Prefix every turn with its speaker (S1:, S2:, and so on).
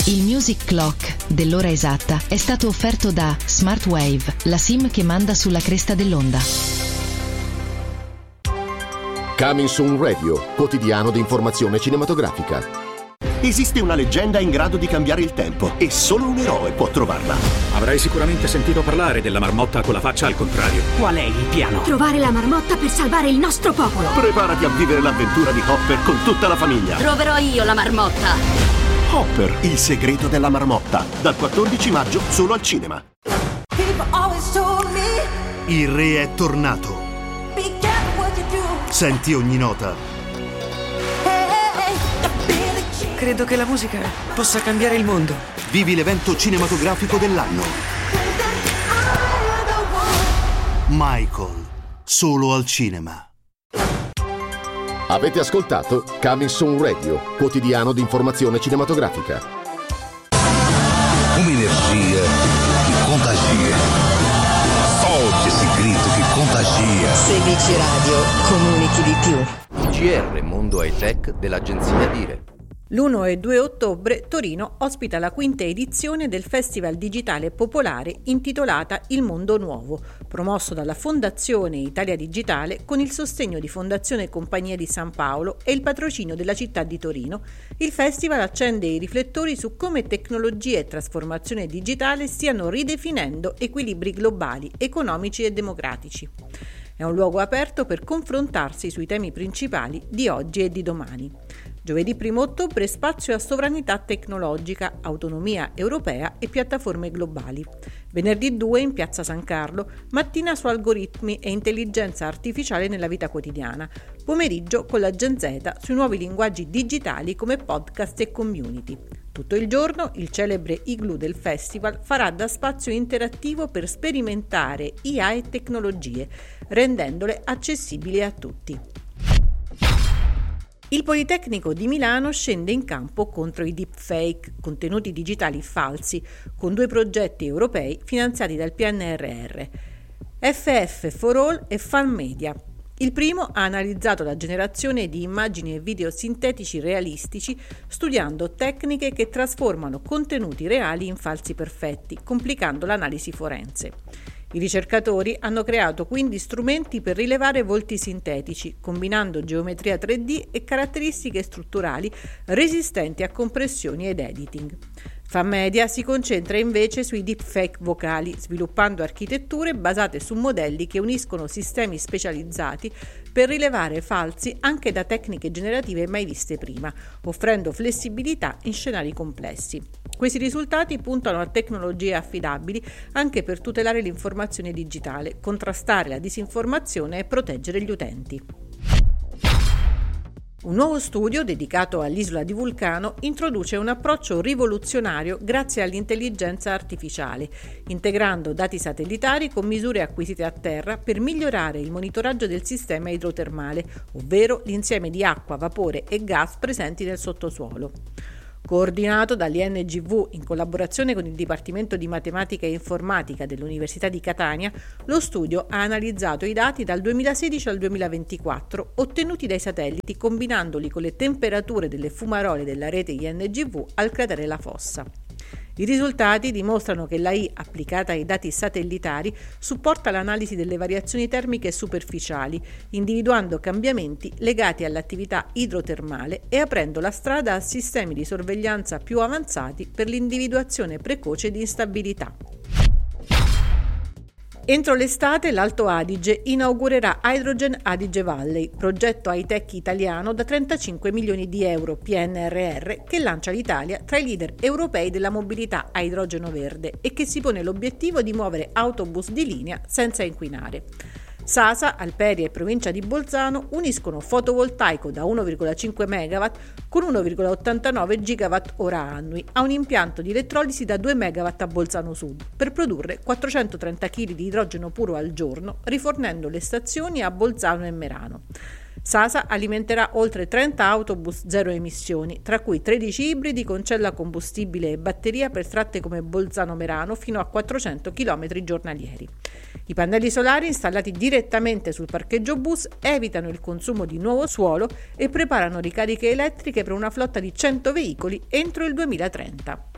S1: Il Music Clock dell'ora esatta è stato offerto da Smartwave, la SIM che manda sulla cresta dell'onda.
S2: Coming Soon Radio, quotidiano di informazione cinematografica.
S3: Esiste una leggenda in grado di cambiare il tempo e solo un eroe può trovarla.
S4: Avrai sicuramente sentito parlare della marmotta con la faccia al contrario.
S5: Qual è il piano?
S6: Trovare la marmotta per salvare il nostro popolo.
S3: Preparati a vivere l'avventura di Hopper con tutta la famiglia.
S6: Troverò io la marmotta.
S3: Hopper, il segreto della marmotta. Dal 14 maggio solo al cinema.
S7: Il re è tornato. Senti ogni nota.
S5: Credo che la musica possa cambiare il mondo.
S7: Vivi l'evento cinematografico dell'anno. Michael, solo al cinema.
S2: Avete ascoltato Coming Soon Radio, quotidiano di informazione cinematografica.
S8: Un'energia che contagia. Forte esse grito che contagia.
S9: Seguici Radio, comunichi di più.
S10: GR Mondo High Tech dell'agenzia Dire.
S11: L'1 e 2 ottobre Torino ospita la quinta edizione del Festival Digitale Popolare intitolata Il Mondo Nuovo, promosso dalla Fondazione Italia Digitale con il sostegno di Fondazione Compagnia di San Paolo e il patrocinio della città di Torino. Il festival accende i riflettori su come tecnologia e trasformazione digitale stiano ridefinendo equilibri globali, economici e democratici. È un luogo aperto per confrontarsi sui temi principali di oggi e di domani. Giovedì 1 ottobre spazio a sovranità tecnologica, autonomia europea e piattaforme globali. Venerdì 2 in Piazza San Carlo, mattina su algoritmi e intelligenza artificiale nella vita quotidiana. Pomeriggio con la Gen Z sui nuovi linguaggi digitali come podcast e community. Tutto il giorno il celebre igloo del festival farà da spazio interattivo per sperimentare IA e tecnologie, rendendole accessibili a tutti. Il Politecnico di Milano scende in campo contro i deepfake, contenuti digitali falsi, con 2 progetti europei finanziati dal PNRR, FF for All e Fan Media. Il primo ha analizzato la generazione di immagini e video sintetici realistici, studiando tecniche che trasformano contenuti reali in falsi perfetti, complicando l'analisi forense. I ricercatori hanno creato quindi strumenti per rilevare volti sintetici, combinando geometria 3D e caratteristiche strutturali resistenti a compressioni ed editing. Fan Media si concentra invece sui deepfake vocali, sviluppando architetture basate su modelli che uniscono sistemi specializzati per rilevare falsi anche da tecniche generative mai viste prima, offrendo flessibilità in scenari complessi. Questi risultati puntano a tecnologie affidabili anche per tutelare l'informazione digitale, contrastare la disinformazione e proteggere gli utenti. Un nuovo studio dedicato all'isola di Vulcano introduce un approccio rivoluzionario grazie all'intelligenza artificiale, integrando dati satellitari con misure acquisite a terra per migliorare il monitoraggio del sistema idrotermale, ovvero l'insieme di acqua, vapore e gas presenti nel sottosuolo. Coordinato dall'INGV in collaborazione con il Dipartimento di Matematica e Informatica dell'Università di Catania, lo studio ha analizzato i dati dal 2016 al 2024 ottenuti dai satelliti combinandoli con le temperature delle fumarole della rete INGV al cratere La Fossa. I risultati dimostrano che l'AI applicata ai dati satellitari supporta l'analisi delle variazioni termiche superficiali, individuando cambiamenti legati all'attività idrotermale e aprendo la strada a sistemi di sorveglianza più avanzati per l'individuazione precoce di instabilità. Entro l'estate l'Alto Adige inaugurerà Hydrogen Adige Valley, progetto high-tech italiano da 35 milioni di euro PNRR che lancia l'Italia tra i leader europei della mobilità a idrogeno verde e che si pone l'obiettivo di muovere autobus di linea senza inquinare. Sasa, Alperia e provincia di Bolzano uniscono fotovoltaico da 1,5 MW con 1,89 GWh annui a un impianto di elettrolisi da 2 MW a Bolzano Sud per produrre 430 kg di idrogeno puro al giorno, rifornendo le stazioni a Bolzano e Merano. Sasa alimenterà oltre 30 autobus zero emissioni, tra cui 13 ibridi con cella combustibile e batteria per tratte come Bolzano-Merano fino a 400 km giornalieri. I pannelli solari installati direttamente sul parcheggio bus evitano il consumo di nuovo suolo e preparano ricariche elettriche per una flotta di 100 veicoli entro il 2030.